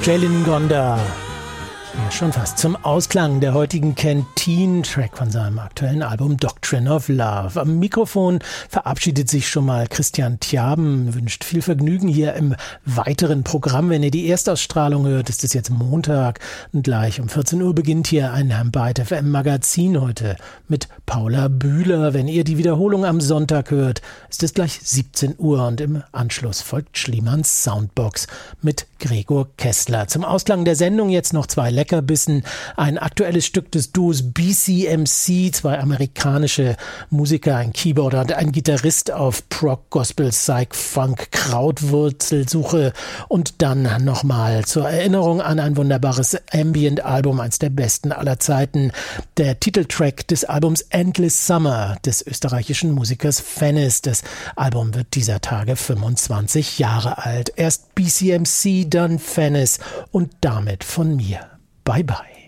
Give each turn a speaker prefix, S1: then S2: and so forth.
S1: Jaylin Gonda. Ja, schon fast zum Ausklang der heutigen Canteen-Track von seinem aktuellen Album Doctrine of Love. Am Mikrofon verabschiedet sich schon mal Christian Tjaben, wünscht viel Vergnügen hier im weiteren Programm. Wenn ihr die Erstausstrahlung hört, ist es jetzt Montag und gleich um 14 Uhr beginnt hier ein Byte FM Magazin heute mit Paula Bühler. Wenn ihr die Wiederholung am Sonntag hört, ist es gleich 17 Uhr und im Anschluss folgt Schliemanns Soundbox mit Gregor Kessler. Zum Ausklang der Sendung jetzt noch zwei Leckerbissen. Ein aktuelles Stück des Duos BCMC, zwei amerikanische Musiker, ein Keyboarder und ein Gitarrist auf Prog, Gospel, Psych, Funk, Krautwurzelsuche und dann nochmal zur Erinnerung an ein wunderbares Ambient-Album, eins der besten aller Zeiten. Der Titeltrack des Albums Endless Summer des österreichischen Musikers Fennis. Das Album wird dieser Tage 25 Jahre alt. Erst BCMC, dann Fennis und damit von mir. Bye bye.